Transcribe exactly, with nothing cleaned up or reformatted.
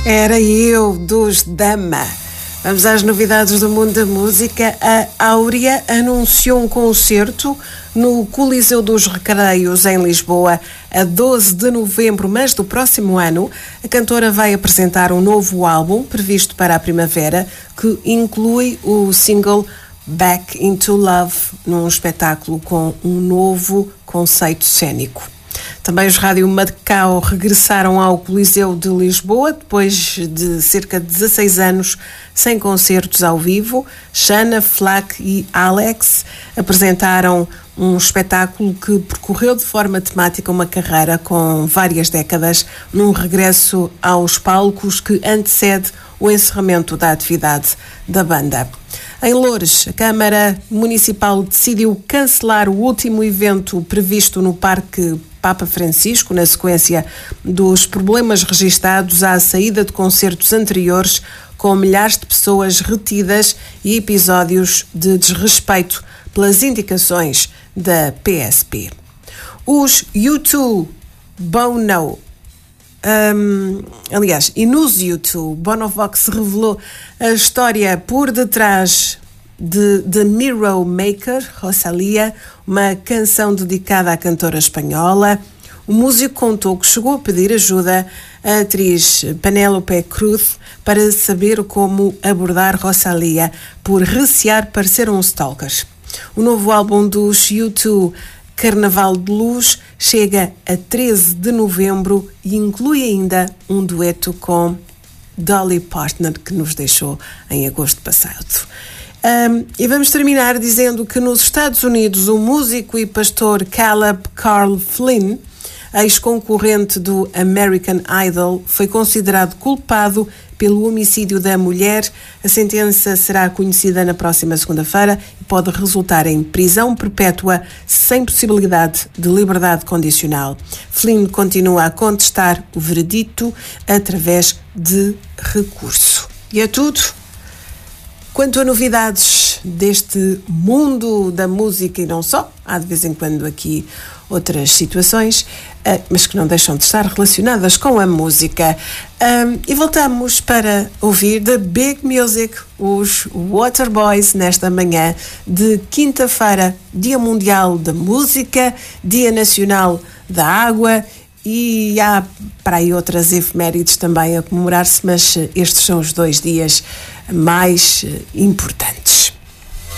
Era eu, dos Dama. Vamos às novidades do mundo da música. A Áurea anunciou um concerto no Coliseu dos Recreios, em Lisboa, a doze de novembro, mas do próximo ano. A cantora vai apresentar um novo álbum, previsto para a primavera, que inclui o single Back into Love, num espetáculo com um novo conceito cênico. Também os Rádio Macau regressaram ao Coliseu de Lisboa depois de cerca de dezasseis anos sem concertos ao vivo. Xana, Flack e Alex apresentaram um espetáculo que percorreu de forma temática uma carreira com várias décadas, num regresso aos palcos que antecede o encerramento da atividade da banda. Em Loures, a Câmara Municipal decidiu cancelar o último evento previsto no Parque Papa Francisco, na sequência dos problemas registados à saída de concertos anteriores, com milhares de pessoas retidas e episódios de desrespeito pelas indicações da P S P. Os U dois, Bono, Um, aliás, e nos U dois, Bonovox revelou a história por detrás de The Mirror Maker, Rosalía, uma canção dedicada à cantora espanhola. O músico contou que chegou a pedir ajuda à atriz Penélope Cruz para saber como abordar Rosalía por recear parecer um stalker. O novo álbum dos U dois, Carnaval de Luz, chega a treze de novembro e inclui ainda um dueto com Dolly Parton, que nos deixou em agosto passado. Um, e vamos terminar dizendo que nos Estados Unidos o músico e pastor Caleb Carl Flynn, ex-concorrente do American Idol, foi considerado culpado pelo homicídio da mulher. A sentença será conhecida na próxima segunda-feira e pode resultar em prisão perpétua sem possibilidade de liberdade condicional. Flynn continua a contestar o veredito através de recurso. E é tudo. Quanto a novidades deste mundo da música e não só, há de vez em quando aqui outras situações, mas que não deixam de estar relacionadas com a música. Um, e voltamos para ouvir The Big Music, os Waterboys, nesta manhã de quinta-feira, Dia Mundial da Música, Dia Nacional da Água, e há para aí outras efemérides também a comemorar-se, mas estes são os dois dias mais importantes.